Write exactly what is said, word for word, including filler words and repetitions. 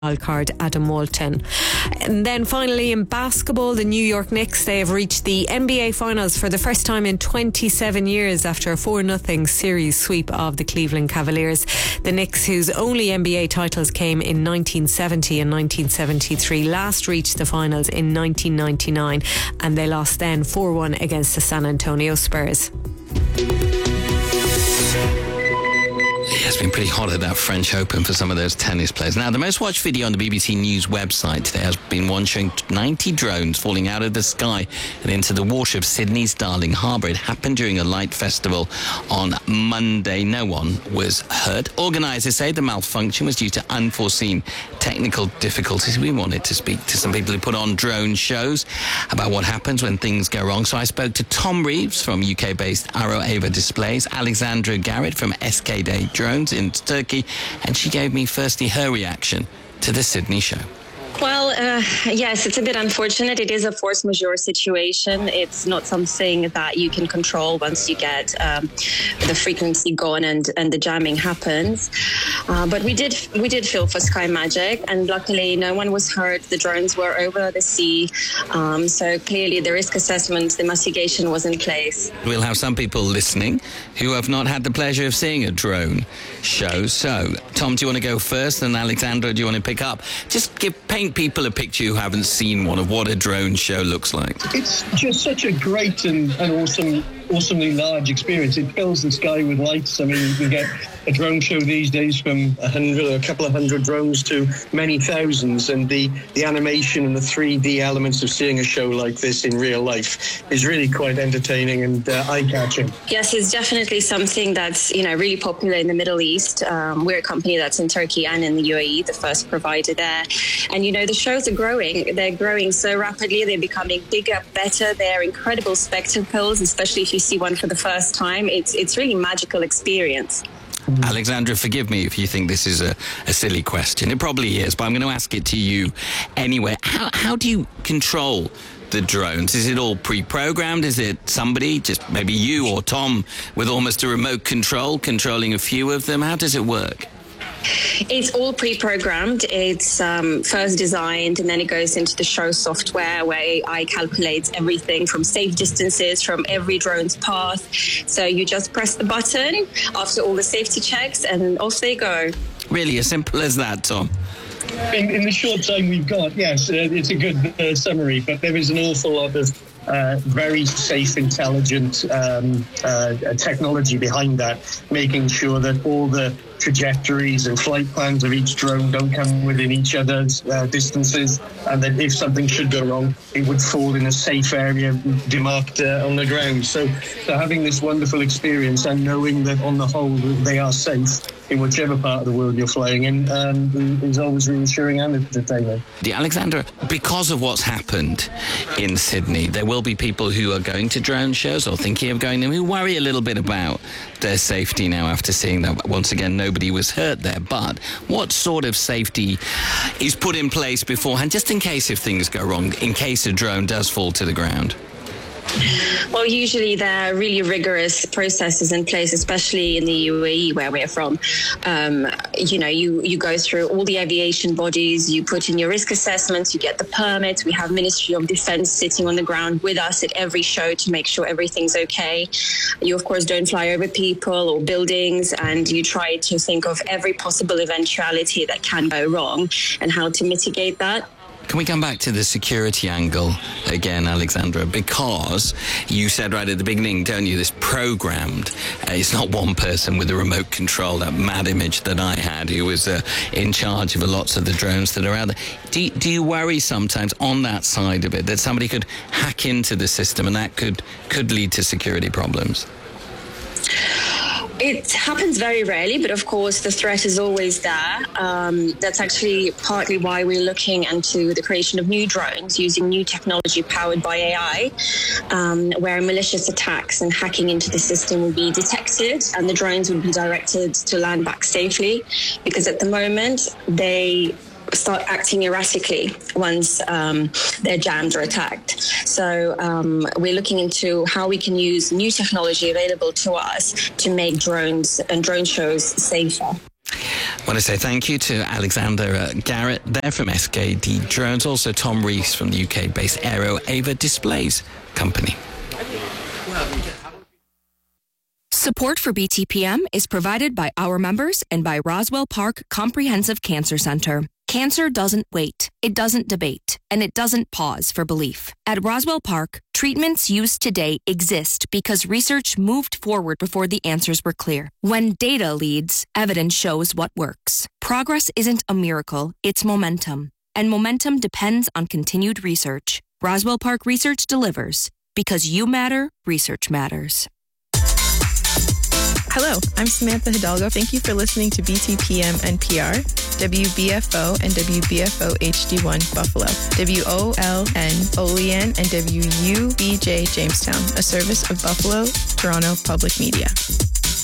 wildcard Adam Walton. And then finally in basketball, the New York Knicks, they have reached the N B A Finals for the first time in twenty-seven years after a four nothing series sweep of the Cleveland Cavaliers. The Knicks, whose only N B A titles came in nineteen seventy and nineteen seventy-three, last reached the finals in nineteen ninety-nine, and they lost then four one against the San Antonio Spurs. It's been pretty hot at that French Open for some of those tennis players. Now, the most watched video on the B B C News website today has been one showing ninety drones falling out of the sky and into the water of Sydney's Darling Harbour. It happened during a light festival on Monday. No one was hurt. Organisers say the malfunction was due to unforeseen technical difficulties. We wanted to speak to some people who put on drone shows about what happens when things go wrong. So I spoke to Tom Reeves from U K-based Aero-Ava Displays, Alexandra Garrett from S K Day Drones in Turkey, and she gave me firstly her reaction to the Sydney show. Well, uh, yes, it's a bit unfortunate. It is a force majeure situation. It's not something that you can control once you get um, the frequency gone and, and the jamming happens. Uh, but we did we did feel for Sky Magic, and luckily no one was hurt. The drones were over the sea. Um, so clearly the risk assessment, the mitigation was in place. We'll have some people listening who have not had the pleasure of seeing a drone show. So, Tom, do you want to go first? And Alexandra, do you want to pick up? Just give paint people a picture who haven't seen one of what a drone show looks like. It's just such a great and, and awesome, awesomely large experience. It fills the sky with lights. I mean, you can get a drone show these days from a hundred or a couple of hundred drones to many thousands, and the, the animation and the three D elements of seeing a show like this in real life is really quite entertaining and uh, eye-catching. Yes, it's definitely something that's, you know, really popular in the Middle East. Um, we're a company that's in Turkey and in the U A E, the first provider there. And, you know, the shows are growing. They're growing so rapidly. They're becoming bigger, better. They're incredible spectacles, especially if you see one for the first time. It's, it's really a magical experience. Alexandra, forgive me if you think this is a, a silly question. It probably is, but I'm going to ask it to you anyway. How, how do you control the drones? Is it all pre-programmed? Is it somebody, just maybe you or Tom, with almost a remote control, controlling a few of them? How does it work? It's all pre-programmed. It's um, first designed, and then it goes into the show software where A I calculates everything from safe distances from every drone's path. So you just press the button after all the safety checks and off they go. Really, as simple as that, Tom? In, in the short time we've got, yes, uh, it's a good uh, summary, but there is an awful lot of Uh, very safe, intelligent um, uh, technology behind that, making sure that all the trajectories and flight plans of each drone don't come within each other's uh, distances, and that if something should go wrong, it would fall in a safe area demarked uh, on the ground. So, so having this wonderful experience and knowing that on the whole they are safe in whichever part of the world you're flying in um, is always reassuring and entertaining. The Alexandra, because of what's happened in Sydney, there will be people who are going to drone shows or thinking of going them who worry a little bit about their safety now after seeing that. Once again, nobody was hurt there. But what sort of safety is put in place beforehand, just in case if things go wrong, in case a drone does fall to the ground? Well, usually there are really rigorous processes in place, especially in the U A E where we're from. Um, you know, you, you go through all the aviation bodies, you put in your risk assessments, you get the permits. We have Ministry of Defence sitting on the ground with us at every show to make sure everything's okay. You, of course, don't fly over people or buildings, and you try to think of every possible eventuality that can go wrong and how to mitigate that. Can we come back to the security angle again, Alexandra? Because you said right at the beginning, don't you, this programmed. Uh, it's not one person with a remote control, that mad image that I had, who was uh, in charge of lots of the drones that are out there. Do, do you worry sometimes on that side of it that somebody could hack into the system and that could, could lead to security problems? It happens very rarely, but of course the threat is always there. Um, that's actually partly why we're looking into the creation of new drones using new technology powered by A I, um, where malicious attacks and hacking into the system will be detected and the drones will be directed to land back safely, because at the moment they start acting erratically once um, they're jammed or attacked. So um, we're looking into how we can use new technology available to us to make drones and drone shows safer. I want to say thank you to Alexander uh, Garrett there from S K D Drones, also Tom Rees from the U K-based Aero Ava Displays Company. Support for B T P M is provided by our members and by Roswell Park Comprehensive Cancer Center. Cancer doesn't wait, it doesn't debate, and it doesn't pause for belief. At Roswell Park, treatments used today exist because research moved forward before the answers were clear. When data leads, evidence shows what works. Progress isn't a miracle, it's momentum. And momentum depends on continued research. Roswell Park Research delivers. Because you matter, research matters. Hello, I'm Samantha Hidalgo. Thank you for listening to B T P M N P R, W B F O and W B F O H D one Buffalo, W O L N Olean and W U B J Jamestown, a service of Buffalo Toronto Public Media.